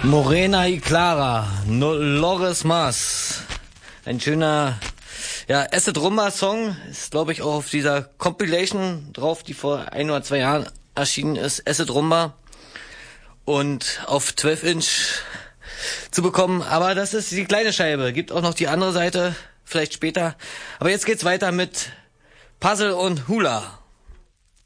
Morena y Clara, Loris Mas. Ein schöner, Acid Rumba Song. Ist, glaube ich, auch auf dieser Compilation drauf, die vor 1 oder 2 Jahren erschienen ist. Acid Rumba. Und auf 12 Inch zu bekommen. Aber das ist die kleine Scheibe. Gibt auch noch die andere Seite, vielleicht später. Aber jetzt geht's weiter mit Puzzle und Hula.